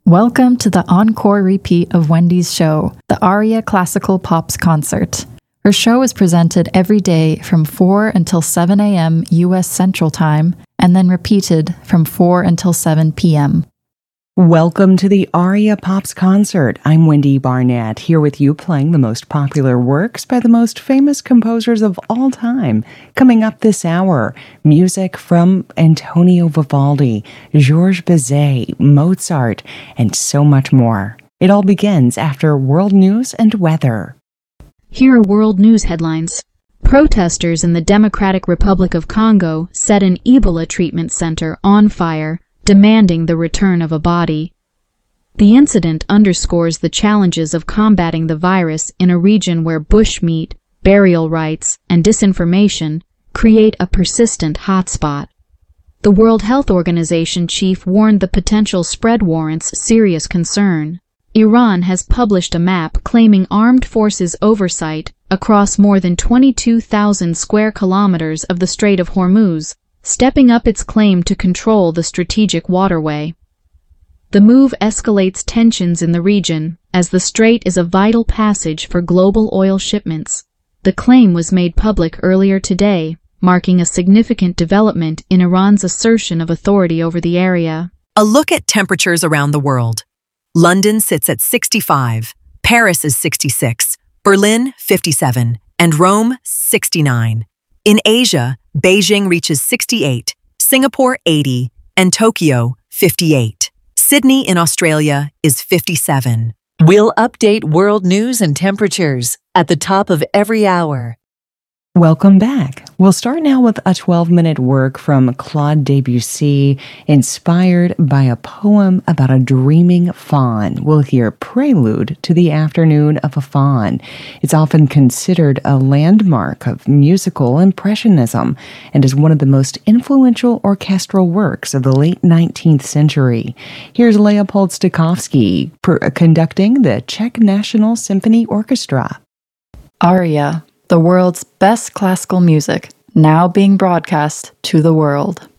Welcome to the encore repeat of Wendy's show, the Aria Classical Pops Concert. Her show is presented every day from 4 until 7 a.m. U.S. Central Time, and then repeated from 4 until 7 p.m. Welcome to the Aria Pops Concert. I'm Wendy Barnett, here with you playing the most popular works by the most famous composers of all time. Coming up this hour, music from Antonio Vivaldi, Georges Bizet, Mozart, and so much more. It all begins after world news and weather. Here are world news headlines. Protesters in the Democratic Republic of Congo set an Ebola treatment center on fire, demanding the return of a body. The incident underscores the challenges of combating the virus in a region where bushmeat, burial rites, and disinformation create a persistent hotspot. The World Health Organization chief warned the potential spread warrants serious concern. Iran has published a map claiming armed forces oversight across more than 22,000 square kilometers of the Strait of Hormuz, stepping up its claim to control the strategic waterway. The move escalates tensions in the region, as the strait is a vital passage for global oil shipments. The claim was made public earlier today, marking a significant development in Iran's assertion of authority over the area. A look at temperatures around the world. London sits at 65, Paris is 66, Berlin 57, and Rome 69. In Asia, Beijing reaches 68, Singapore 80, and Tokyo 58. Sydney in Australia is 57. We'll update world news and temperatures at the top of every hour. Welcome back. We'll start now with a 12-minute work from Claude Debussy, inspired by a poem about a dreaming faun. We'll hear Prelude to the Afternoon of a Faun. It's often considered a landmark of musical impressionism and is one of the most influential orchestral works of the late 19th century. Here's Leopold Stokowski conducting the Czech National Symphony Orchestra. Aria, the world's best classical music, now being broadcast to the world.